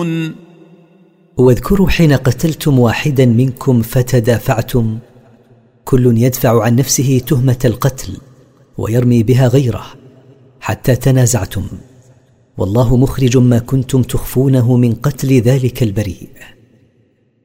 تخفون. واذكروا حين قتلتم واحدا منكم فتدافعتم، كل يدفع عن نفسه تهمة القتل ويرمي بها غيره حتى تنازعتم، والله مخرج ما كنتم تخفونه من قتل ذلك البريء.